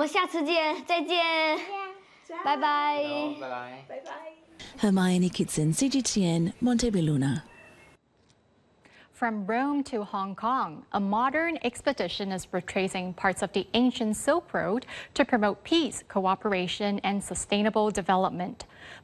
们下次见，再见，拜拜， 拜拜， 拜拜。 Hermione Kitson, CGTN, Montebelluna. From Rome to Hong Kong, a modern expedition is retracing parts of the ancient Silk Road to promote peace, cooperation, and sustainable development.